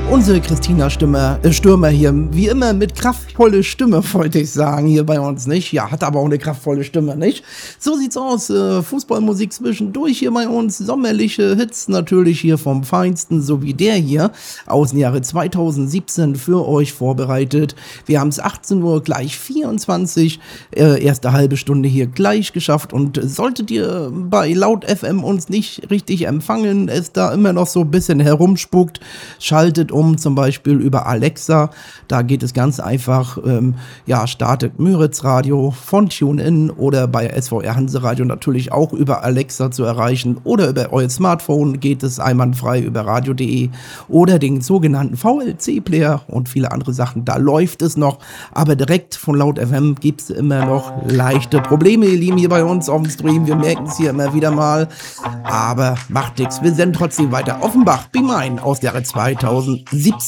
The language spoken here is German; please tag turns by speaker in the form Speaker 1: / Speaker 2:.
Speaker 1: Unsere Christina Stürmer hier, wie immer mit kraftvolle Stimme, wollte ich sagen, hier bei uns, nicht? Ja, hat aber auch eine kraftvolle Stimme, nicht? So sieht's aus, Fußballmusik zwischendurch hier bei uns, sommerliche Hits natürlich hier vom Feinsten, so wie der hier aus dem Jahre 2017 für euch vorbereitet. Wir haben es 18 Uhr gleich 24, erste halbe Stunde hier gleich geschafft und solltet ihr bei Laut FM uns nicht richtig empfangen, es da immer noch so ein bisschen herumspuckt, schaltet um, zum Beispiel über Alexa, da geht es ganz einfach, startet Müritz Radio von TuneIn oder bei SVR Hanseradio natürlich auch über Alexa zu erreichen oder über euer Smartphone geht es einwandfrei über radio.de oder den sogenannten VLC-Player und viele andere Sachen, da läuft es noch, aber direkt von Laut FM gibt es immer noch leichte Probleme, ihr Lieben, hier bei uns auf dem Stream, wir merken es hier immer wieder mal, aber macht nichts, wir senden trotzdem weiter. Offenbach, Be Mine aus der Jahre 2017.